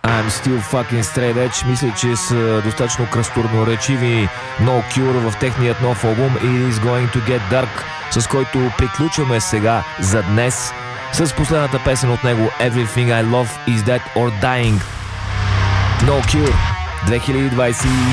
I'm Still Fucking Straight Edge. Мисля, че са достатъчно кръстурноречиви No Cure в техният нов албум It Is Going To Get Dark, с който приключваме сега за днес с последната песен от него Everything I Love Is Dead or Dying. No Cure 2020.